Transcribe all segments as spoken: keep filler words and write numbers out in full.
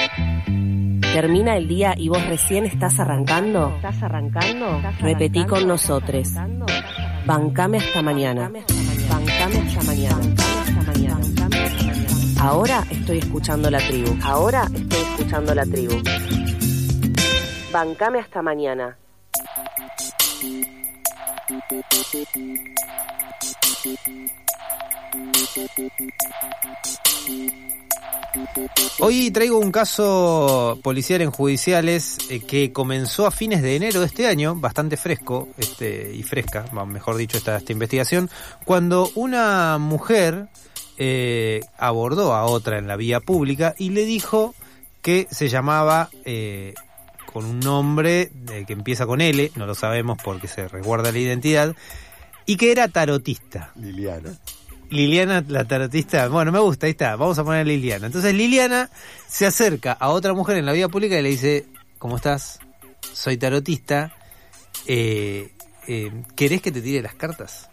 ¿Termina el día y vos recién estás arrancando? ¿Estás arrancando? Repetí con nosotros. Bancame hasta mañana. Bancame hasta mañana. Ahora estoy escuchando la tribu. Ahora estoy escuchando la tribu. Bancame hasta mañana. Hoy traigo un caso policial en judiciales eh, que comenzó a fines de enero de este año, bastante fresco este y fresca, mejor dicho, esta, esta investigación, cuando una mujer eh, abordó a otra en la vía pública y le dijo que se llamaba eh, con un nombre eh, que empieza con L, no lo sabemos porque se resguarda la identidad, y que era tarotista. Liliana. Liliana, la tarotista, bueno, me gusta, ahí está, vamos a poner a Liliana. Entonces Liliana se acerca a otra mujer en la vía pública y le dice, ¿cómo estás? Soy tarotista, eh, eh, ¿querés que te tire las cartas?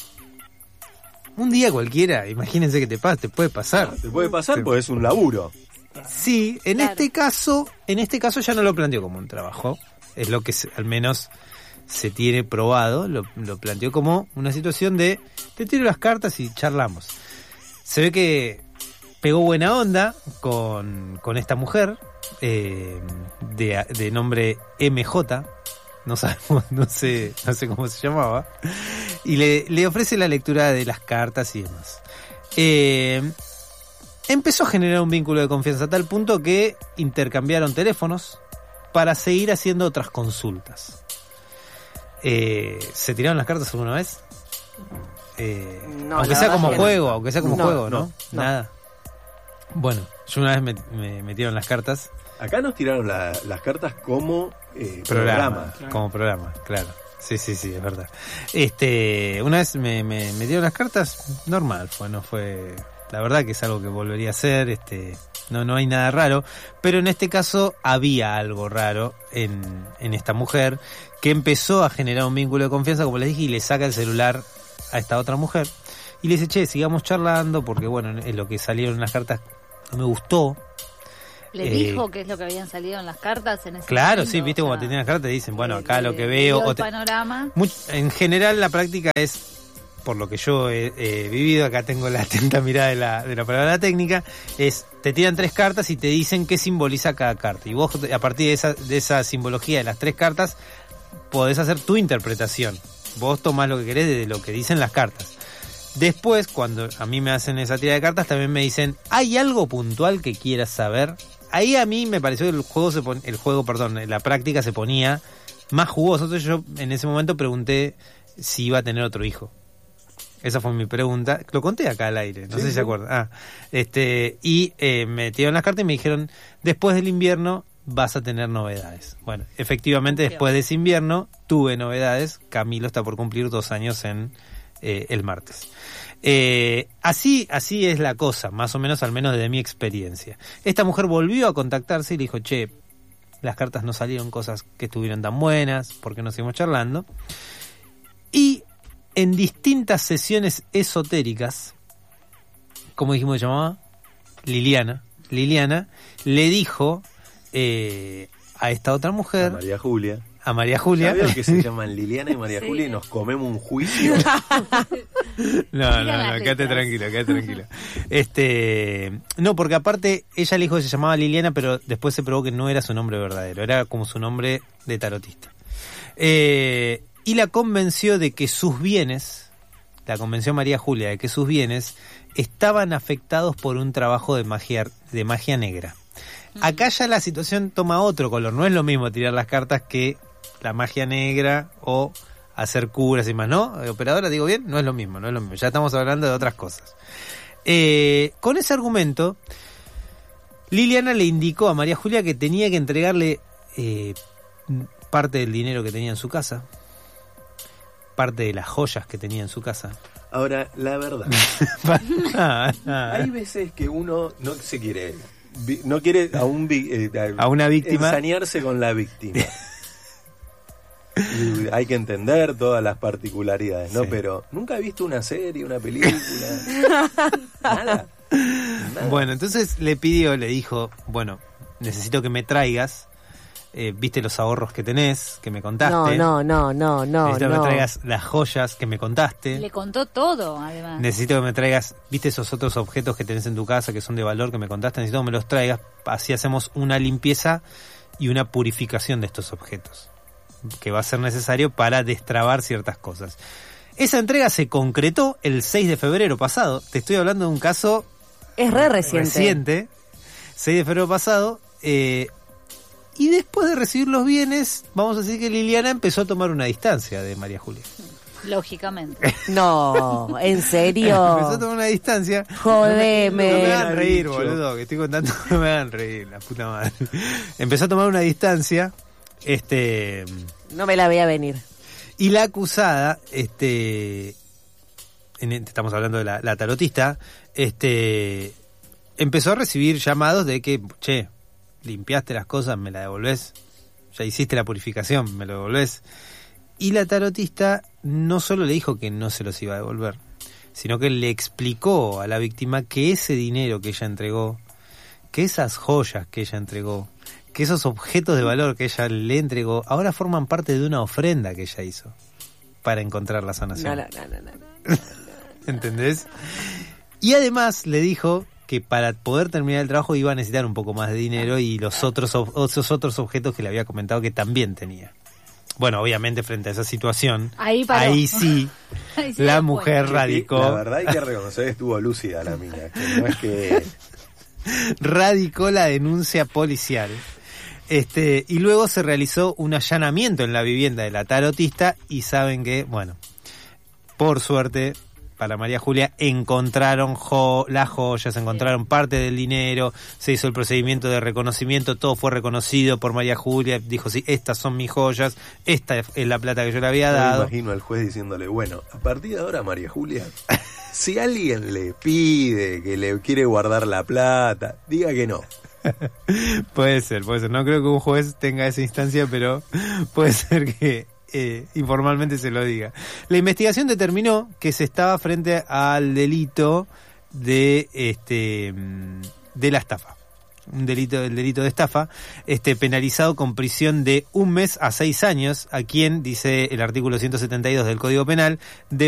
Un día cualquiera, imagínense que te pasa, te puede pasar. Te puede pasar porque es un laburo. Sí, en Claro. este caso, en este caso ya no lo planteó como un trabajo, es lo que se, al menos se tiene probado, lo, lo planteó como una situación de te tiro las cartas y charlamos. Se ve que pegó buena onda con, con esta mujer eh, de, de nombre M J, no sabemos, no sé, no sé cómo se llamaba, y le, le ofrece la lectura de las cartas y demás. Eh, empezó a generar un vínculo de confianza a tal punto que intercambiaron teléfonos para seguir haciendo otras consultas. Eh, ¿Se tiraron las cartas alguna vez? Eh, No, aunque la sea verdad como que no. juego, aunque sea como No, juego, ¿no? no, no. Nada. Bueno, yo una vez me, me metieron las cartas. Acá nos tiraron la, las cartas como eh, Programa, programa. como programa, claro. Sí, sí, sí, es verdad. Este, una vez me, me metieron las cartas, normal fue, no fue. La verdad que es algo que volvería a hacer, este, no, no hay nada raro, pero en este caso había algo raro en, en esta mujer que empezó a generar un vínculo de confianza, como les dije, y le saca el celular a esta otra mujer y le dice, che, sigamos charlando porque bueno, en lo que salieron en las cartas no me gustó. ¿Le Eh, dijo qué es lo que habían salido en las cartas en ese Claro, momento? sí, viste, O como sea, te tienen las cartas, te dicen, bueno, le- acá le- lo que le veo. dio o el te- panorama. Much- en general la práctica es, por lo que yo he, he vivido, acá tengo la atenta mirada de la, de la palabra técnica, es te tiran tres cartas y te dicen qué simboliza cada carta. Y vos a partir de esa, de esa simbología de las tres cartas podés hacer tu interpretación. Vos tomás lo que querés de lo que dicen las cartas. Después, cuando a mí me hacen esa tirada de cartas, también me dicen, ¿hay algo puntual que quieras saber? Ahí a mí me pareció que el juego, se pon- el juego, perdón, la práctica se ponía más jugoso. Entonces yo en ese momento pregunté si iba a tener otro hijo. Esa fue mi pregunta. Lo conté acá al aire, no Sí, sé si sí. se acuerdan. Ah, este, y eh, me tiraron las cartas y me dijeron, después del invierno vas a tener novedades. Bueno, efectivamente después de ese invierno tuve novedades. Camilo está por cumplir dos años en eh, el martes. Eh, así, así es la cosa, más o menos, al menos desde mi experiencia. Esta mujer volvió a contactarse y le dijo, che, las cartas no salieron cosas que estuvieran tan buenas, ¿por qué no seguimos charlando? Y en distintas sesiones esotéricas, como dijimos que se llamaba, Liliana, Liliana le dijo eh, a esta otra A mujer, María Julia. a María Julia, Ya veo que se llaman Liliana y María Sí. Julia y nos comemos un juicio. No, no, Sigan no, las quédate letras. tranquilo, quédate tranquilo. Este, no, porque aparte ella le dijo que se llamaba Liliana, pero después se probó que no era su nombre verdadero, era como su nombre de tarotista. Eh, y la convenció de que sus bienes, la convenció María Julia de que sus bienes estaban afectados por un trabajo de magia, de magia negra. Acá ya la situación toma otro color, no es lo mismo tirar las cartas que la magia negra o hacer curas y más, ¿no? Operadora, digo bien, no es lo mismo, no es lo mismo, ya estamos hablando de otras cosas. Eh, con ese argumento, Liliana le indicó a María Julia que tenía que entregarle eh, parte del dinero que tenía en su casa, parte de las joyas que tenía en su casa. Ahora, la verdad, Ah, ah. hay veces que uno no se quiere, vi- no quiere a un vi- eh, A una víctima. ensañarse con la víctima. Y hay que entender todas las particularidades, ¿no? Sí. Pero nunca he visto una serie, una película, nada. Nada. Bueno, entonces le pidió, le dijo, bueno, necesito que me traigas, eh, viste los ahorros que tenés, que me contaste. No, no, no, no, no. Necesito no. que me traigas las joyas que me contaste. Le contó todo, además. Necesito que me traigas, viste esos otros objetos que tenés en tu casa que son de valor que me contaste, necesito que me los traigas, así hacemos una limpieza y una purificación de estos objetos, que va a ser necesario para destrabar ciertas cosas. Esa entrega se concretó el seis de febrero pasado, te estoy hablando de un caso Es re reciente. reciente, seis de febrero pasado, eh, y después de recibir los bienes, vamos a decir que Liliana empezó a tomar una distancia de María Julia. Lógicamente. No, ¿en serio? Empezó a tomar una distancia. Jodeme. No me hagan reír, Dicho. boludo, que estoy contando, no me hagan reír, la puta madre. Empezó a tomar una distancia, este, No me la veía venir. y la acusada, este, en- estamos hablando de la, la tarotista, este, empezó a recibir llamados de que, che, limpiaste las cosas, me la devolvés, ya hiciste la purificación, me lo devolvés. Y la tarotista no solo le dijo que no se los iba a devolver, sino que le explicó a la víctima que ese dinero que ella entregó, que esas joyas que ella entregó, que esos objetos de valor que ella le entregó, ahora forman parte de una ofrenda que ella hizo para encontrar la No, sanación. no, no, no, no. ¿Entendés? Y además le dijo que para poder terminar el trabajo iba a necesitar un poco más de dinero y los otros, ob- esos otros objetos que le había comentado que también tenía. Bueno, obviamente frente a esa situación, Ahí paró. ahí sí, Ahí sí la da mujer cuenta. radicó, La verdad hay que reconocer que estuvo lúcida la mina. Que no es que... radicó la denuncia policial. Este, y luego se realizó un allanamiento en la vivienda de la tarotista y saben que, bueno, por suerte para María Julia encontraron jo- las joyas, encontraron parte del dinero, se hizo el procedimiento de reconocimiento, todo fue reconocido por María Julia, dijo sí, estas son mis joyas, esta es la plata que yo le había Me dado. imagino al juez diciéndole, bueno, a partir de ahora, María Julia, si alguien le pide que le quiere guardar la plata, diga que no. Puede ser, puede ser. No creo que un juez tenga esa instancia, pero puede ser que eh, informalmente se lo diga. La investigación determinó que se estaba frente al delito de este mm, de la estafa. Un delito, el delito de estafa, este penalizado con prisión de un mes a seis años, a quien, dice el artículo ciento setenta y dos del Código Penal, de